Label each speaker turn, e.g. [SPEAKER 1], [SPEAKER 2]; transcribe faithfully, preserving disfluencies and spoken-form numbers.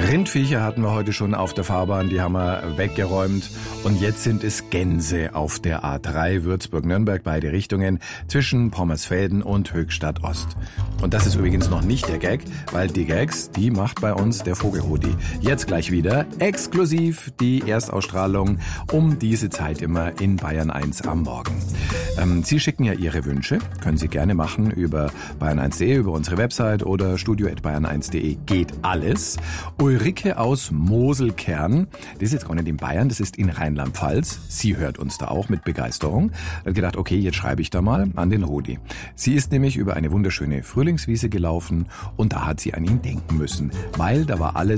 [SPEAKER 1] Rindviecher hatten wir heute schon auf der Fahrbahn, die haben wir weggeräumt. Und jetzt sind es Gänse auf der A drei Würzburg-Nürnberg, beide Richtungen, zwischen Pommersfelden und Höchstadt Ost. Und das ist übrigens noch nicht der Gag, weil die Gags, die macht bei uns der Vogelrudi. Jetzt gleich wieder exklusiv die Erstausstrahlung um diese Zeit immer in Bayern eins am Morgen. Ähm, Sie schicken ja Ihre Wünsche, können Sie gerne machen über bayern eins punkt de, über unsere Website oder studio at bayern eins punkt de, geht alles. Ulrike aus Moselkern, das ist jetzt gar nicht in Bayern, das ist in Rheinland-Pfalz. Sie hört uns da auch mit Begeisterung. Hat gedacht, okay, jetzt schreibe ich da mal an den Rudi. Sie ist nämlich über eine wunderschöne Frühlingswiese gelaufen und da hat sie an ihn denken müssen, weil da war alles